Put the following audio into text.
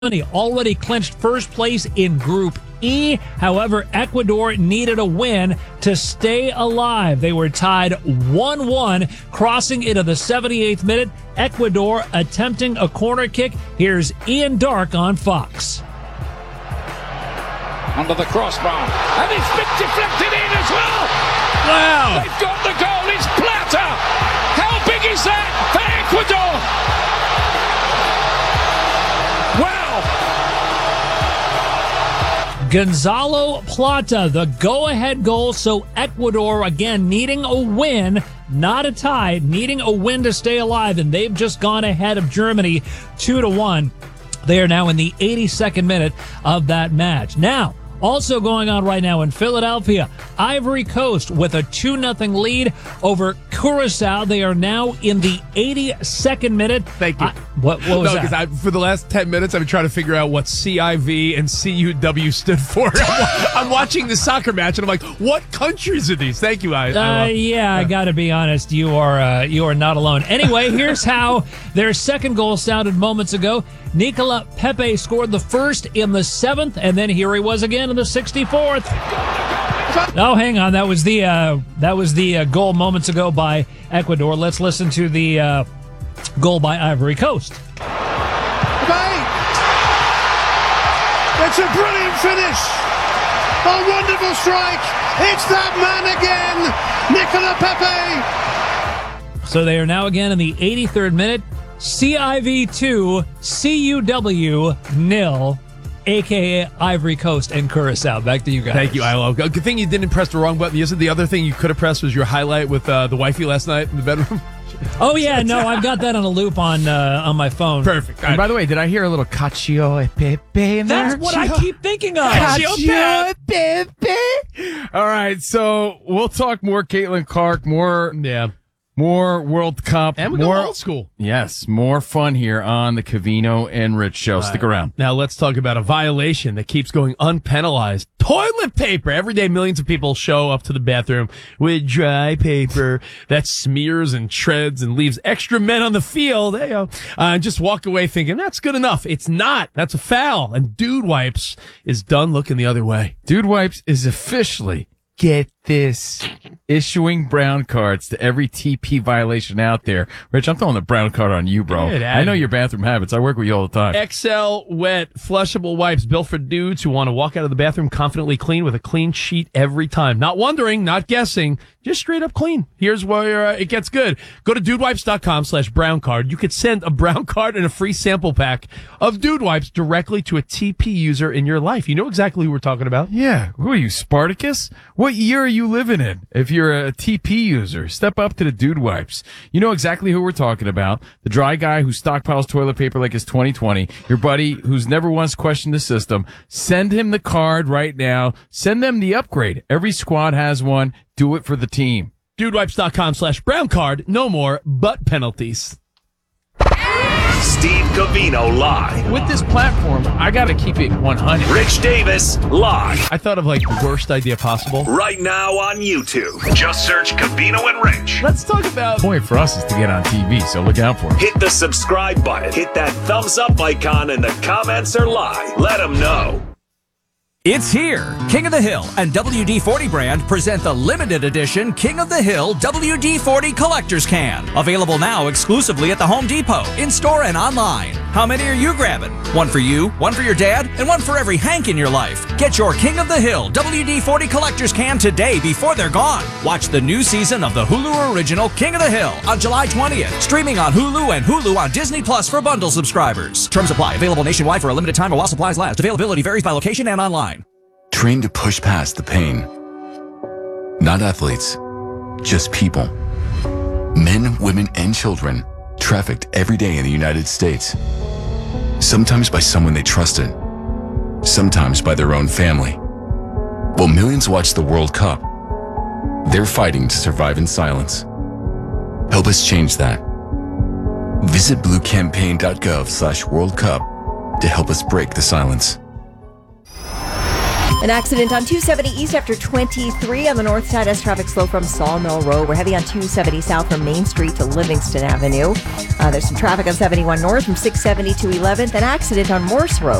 Germany already clinched first place in Group E. However, Ecuador needed a win to stay alive. They were tied 1-1, crossing into the 78th minute. Ecuador attempting a corner kick. Here's Ian Dark on Fox. Under the crossbar, and it's been deflected in as well. Wow! They've got the goal. It's Plata. How big is that for Ecuador? Wow! Gonzalo Plata, the go-ahead goal. So Ecuador, again, needing a win, not a tie, needing a win to stay alive. And they've just gone ahead of Germany 2-1. They are now in the 82nd minute of that match. Now, also going on right now in Philadelphia, Ivory Coast with a 2-0 lead over Curacao. They are now in the 82nd minute. Thank you. What was that? Because for the last 10 minutes, I've been trying to figure out what CIV and CUW stood for. I'm watching the soccer match, and I'm like, what countries are these? Thank you, I got to be honest. You are not alone. Anyway, here's how their second goal sounded moments ago. Nicola Pepe scored the first in the 7th, and then here he was again in the 64th. Oh, hang on. That was the goal moments ago by Ecuador. Let's listen to the goal by Ivory Coast. Pepe! It's a brilliant finish. A wonderful strike. It's that man again, Nicola Pepe. So they are now again in the 83rd minute. CIV 2, CUW 0, a.k.a. Ivory Coast and Curacao. Back to you guys. Thank you, Ilo. Good thing you didn't press the wrong button. The other thing you could have pressed was your highlight with the wifey last night in the bedroom. Oh, yeah, no, I've got that on a loop on my phone. Perfect. And by the way, did I hear a little Cacio e Pepe in there? That's what I keep thinking of. Cacio e Pepe. All right, so we'll talk more Caitlin Clark, more World Cup, And we more go old school. Yes, more fun here on the Covino and Rich Show. Stick around. Now let's talk about a violation that keeps going unpenalized. Toilet paper. Every day, millions of people show up to the bathroom with dry paper that smears and shreds and leaves extra men on the field. And just walk away thinking that's good enough. It's not. That's a foul. And Dude Wipes is done looking the other way. Dude Wipes is officially, get this, issuing brown cards to every TP violation out there. Rich, I'm throwing the brown card on you, bro. I know your bathroom habits. I work with you all the time. XL Wet Flushable Wipes built for dudes who want to walk out of the bathroom confidently clean with a clean sheet every time. Not wondering, not guessing, just straight up clean. Here's where it gets good. Go to dudewipes.com/brown card. You could send a brown card and a free sample pack of Dude Wipes directly to a TP user in your life. You know exactly who we're talking about. Yeah. Who are you, Spartacus? What year are you living in? If you're a TP user, step up to the Dude Wipes. You know exactly who we're talking about. The dry guy who stockpiles toilet paper like it's 2020. Your buddy who's never once questioned the system. Send him the card right now. Send them the upgrade. Every squad has one. Do it for the team. Dudewipes.com/brown card. No more butt penalties. Steve Covino live. With this platform, I got to keep it 100. Rich Davis live. I thought of like the worst idea possible. Right now on YouTube. Just search Covino and Rich. Let's talk about. The point for us is to get on TV, so look out for it. Hit the subscribe button. Hit that thumbs up icon and the comments are live. Let them know. It's here. King of the Hill and WD-40 brand present the limited edition King of the Hill WD-40 Collector's Can. Available now exclusively at the Home Depot, in-store and online. How many are you grabbing? One for you, one for your dad, and one for every Hank in your life. Get your King of the Hill WD-40 Collector's Can today before they're gone. Watch the new season of the Hulu original King of the Hill on July 20th. Streaming on Hulu and Hulu on Disney Plus for bundle subscribers. Terms apply. Available nationwide for a limited time or while supplies last. Availability varies by location and online. Trained to push past the pain. Not athletes, just people. Men, women, and children trafficked every day in the United States. Sometimes by someone they trusted, sometimes by their own family. While millions watch the World Cup, they're fighting to survive in silence. Help us change that. Visit bluecampaign.gov/World Cup to help us break the silence. An accident on 270 east after 23 on the north side as traffic slow from Sawmill Road. We're heavy on 270 south from Main Street to Livingston Avenue. There's some traffic on 71 north from 670 to 11th. An accident on Morse Road.